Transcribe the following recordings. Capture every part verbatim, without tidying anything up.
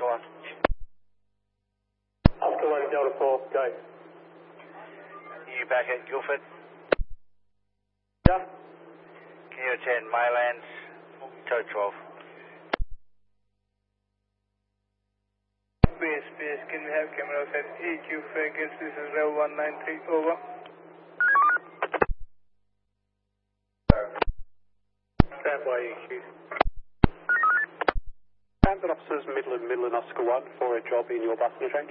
Oscar one. Oscar one, Delta four, go. You back at Guildford? Yeah. Can you attend Maylands, code twelve? Base, base, can we have cameras at E Q Vegas, this is Rev one nine three, over. Stand by E Q. Transit officers, Midland, Midland, Oscar one, for a job in your bus interchange.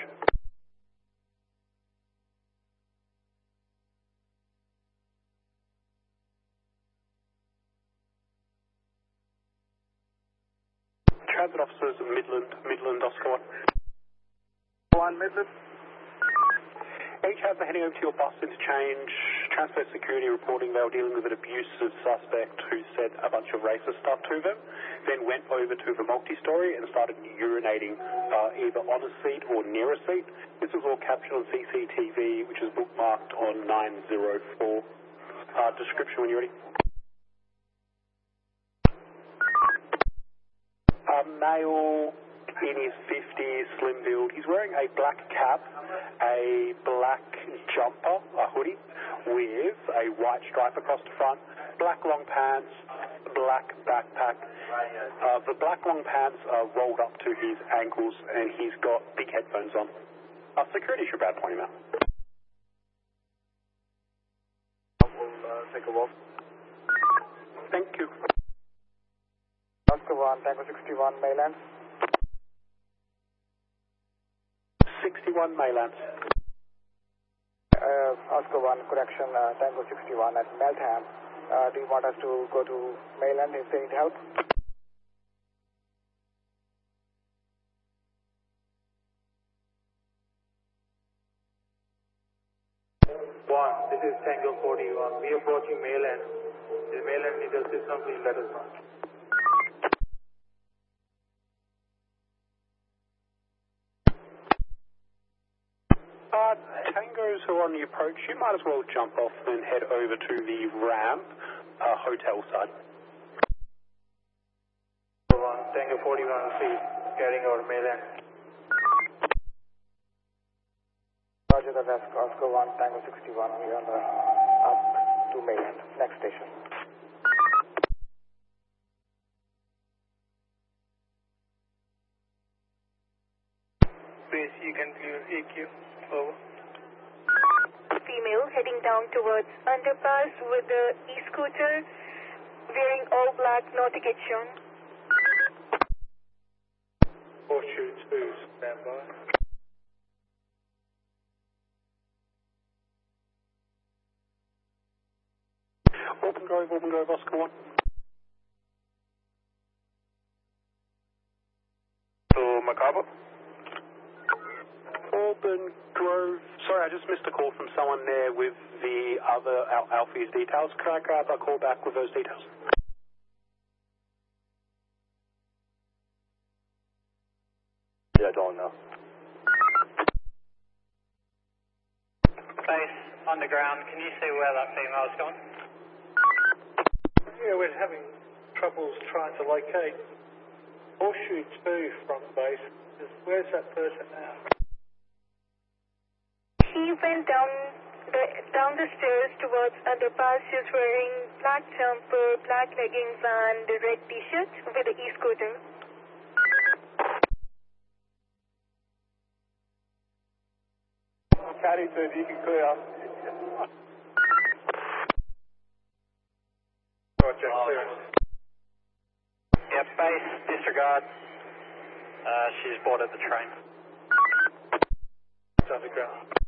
Transit officers, Midland, Midland, Oscar one. One Midland. Each have heading over to your bus interchange. Transport security reporting they were dealing with an abusive suspect who said a bunch of racist stuff to them, then went over to the multi-story and started urinating uh, either on a seat or near a seat. This was all captured on C C T V, which is bookmarked on nine oh four. Uh, description when you're ready. A male in his fifties, slim build. He's wearing a black cap, a black jumper, a hoodie, with a white stripe across the front, black long pants, black backpack. Uh, the black long pants are rolled up to his ankles, and he's got big headphones on. Uh, security should about point him out. We'll uh, take a walk. Thank you. Oscar one, Tango sixty-one, Maylands. sixty-one Maylands. Uh, Oscar one, correction, uh, Tango sixty-one at Meltham. Uh, do you want us to go to Mayland if they need help? One, this is Tango forty-one. We are approaching Mayland. If Mayland needs assistance, please let us know. Uh, Tangos who are on the approach, you might as well jump off and head over to the ramp, uh, hotel side. One, Tango forty-one, please, carrying out Mayland. Roger that, that's Oscar one, Tango sixty-one. We are on the up to Mayland. Next station. Base, you can clear E Q. Over. Female heading down towards underpass with the e-scooter, wearing all black, no ticket shown. Horseshoe two, stand by. Auburn Grove, Auburn Grove, Oscar one. To Macabre. Auburn Grove. Sorry, I just missed a call from someone there with the other Al Alfie's details. Could I grab a call back with those details? Yeah, I don't know. Base, underground, can you see where that female's gone? Yeah, we're having troubles trying to locate Horseshoe two from base. Where's that person now? She went down the, down the stairs towards underpass. She's wearing black jumper, black leggings and a red t-shirt with the e-scooter. Caddy said you can clear. Roger, clear. Yep, base, disregard. Uh, she's boarded the train. It's underground.